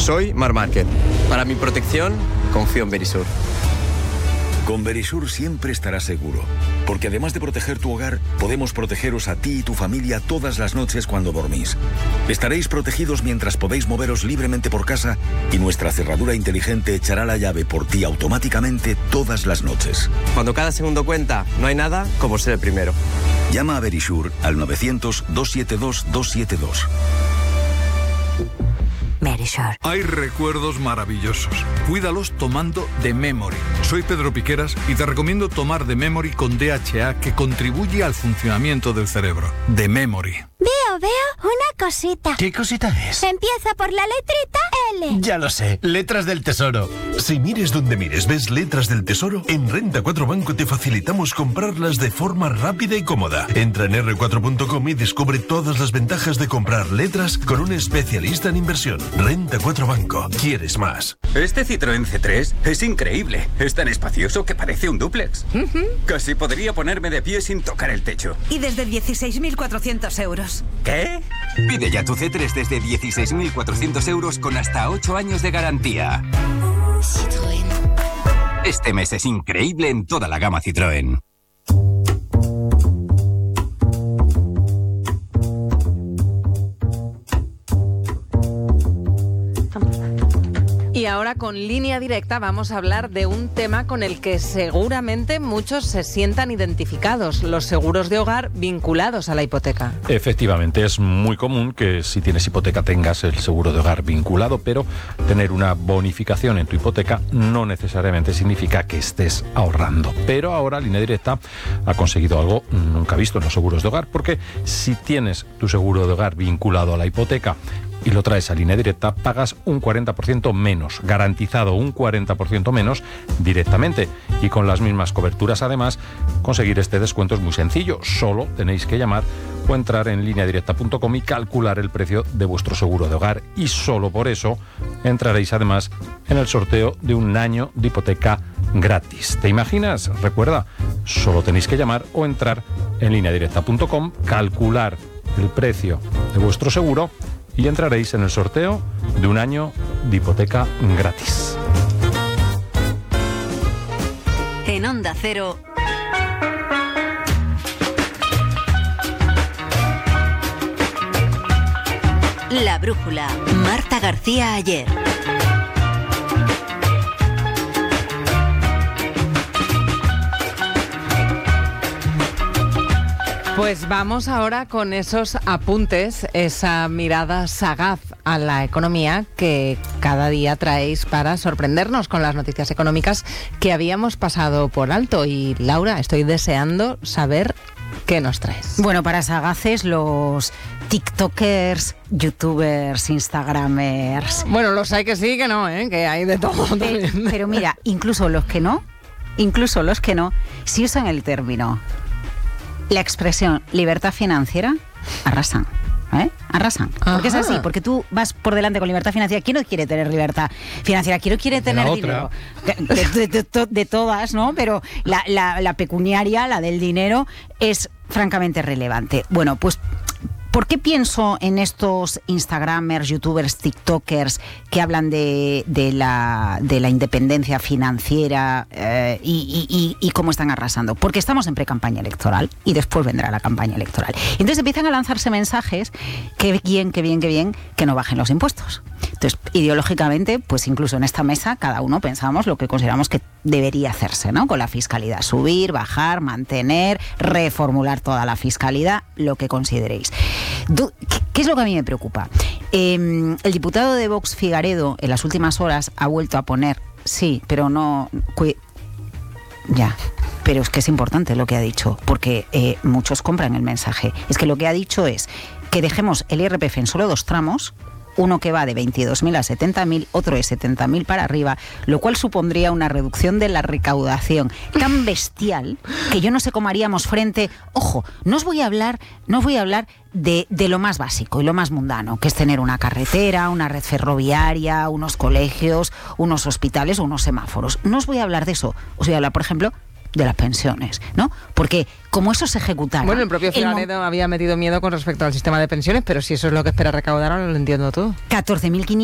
Soy Mar Márquez. Para mi protección, confío en Verisur. Con Verisur siempre estarás seguro, porque además de proteger tu hogar, podemos protegeros a ti y tu familia todas las noches cuando dormís. Estaréis protegidos mientras podéis moveros libremente por casa y nuestra cerradura inteligente echará la llave por ti automáticamente todas las noches. Cuando cada segundo cuenta, no hay nada como ser el primero. Llama a Verisur al 900-272-272. Verisur. Hay recuerdos maravillosos. Cuídalos tomando The Memory. Soy Pedro Piqueras y te recomiendo tomar The Memory con DHA, que contribuye al funcionamiento del cerebro. The Memory. Veo una cosita. ¿Qué cosita es? Empieza por la letrita L. Ya lo sé, letras del tesoro. Si mires donde mires, ves letras del tesoro, en Renta 4 Banco te facilitamos comprarlas de forma rápida y cómoda. Entra en r4.com y descubre todas las ventajas de comprar letras con un especialista en inversión. Renta 4 Banco. ¿Quieres más? Este Citroën C3 es increíble. Es tan espacioso que parece un dúplex. Casi podría ponerme de pie sin tocar el techo. Y desde 16.400 euros. ¿Qué? Pide ya tu C3 desde 16.400 euros con hasta 8 años de garantía. Citroën. Este mes es increíble en toda la gama Citroën. Y ahora con Línea Directa vamos a hablar de un tema con el que seguramente muchos se sientan identificados, los seguros de hogar vinculados a la hipoteca. Efectivamente, es muy común que si tienes hipoteca tengas el seguro de hogar vinculado, pero tener una bonificación en tu hipoteca no necesariamente significa que estés ahorrando. Pero ahora Línea Directa ha conseguido algo nunca visto en los seguros de hogar, porque si tienes tu seguro de hogar vinculado a la hipoteca y lo traes a Línea Directa, pagas un 40% menos, garantizado un 40% menos directamente. Y con las mismas coberturas, además, conseguir este descuento es muy sencillo. Solo tenéis que llamar o entrar en lineadirecta.com y calcular el precio de vuestro seguro de hogar. Y solo por eso entraréis, además, en el sorteo de un año de hipoteca gratis. ¿Te imaginas? Recuerda, solo tenéis que llamar o entrar en lineadirecta.com, calcular el precio de vuestro seguro y entraréis en el sorteo de un año de hipoteca gratis. En Onda Cero, La Brújula, Marta García Ayer. Pues vamos ahora con esos apuntes, esa mirada sagaz a la economía que cada día traéis para sorprendernos con las noticias económicas que habíamos pasado por alto. Y Laura, estoy deseando saber qué nos traes. Bueno, para sagaces los tiktokers, youtubers, instagramers. Bueno, los hay que sí, que no, que hay de todo. Pero mira, incluso los que no, si usan el término, la expresión libertad financiera, arrasan. Arrasan. Porque es así, porque tú vas por delante con libertad financiera. ¿Quién no quiere tener libertad financiera? ¿Quién no quiere tener dinero? De todas, ¿no? Pero la pecuniaria, la del dinero, es francamente relevante. Bueno, pues ¿por qué pienso en estos instagramers, youtubers, tiktokers que hablan de la independencia financiera y cómo están arrasando? Porque estamos en pre-campaña electoral y después vendrá la campaña electoral. Y entonces empiezan a lanzarse mensajes que bien, que no bajen los impuestos. Entonces, ideológicamente, pues incluso en esta mesa, cada uno pensamos lo que consideramos que debería hacerse, ¿no? Con la fiscalidad, subir, bajar, mantener, reformular toda la fiscalidad, lo que consideréis. ¿Qué es lo que a mí me preocupa? El diputado de Vox, Figaredo, en las últimas horas ha vuelto a poner, sí, pero no... pero es que es importante lo que ha dicho, porque muchos compran el mensaje. Es que lo que ha dicho es que dejemos el IRPF en solo 2 tramos, uno que va de 22.000 a 70.000, otro de 70.000 para arriba, lo cual supondría una reducción de la recaudación tan bestial que yo no sé cómo haríamos frente. Ojo, no os voy a hablar de lo más básico y lo más mundano, que es tener una carretera, una red ferroviaria, unos colegios, unos hospitales o unos semáforos. No os voy a hablar de eso. Os voy a hablar, por ejemplo, de las pensiones, ¿no? Porque como eso se ejecutara... Bueno, el propio Figaredo había metido miedo con respecto al sistema de pensiones, pero si eso es lo que espera recaudar, ahora lo entiendo todo. 14.500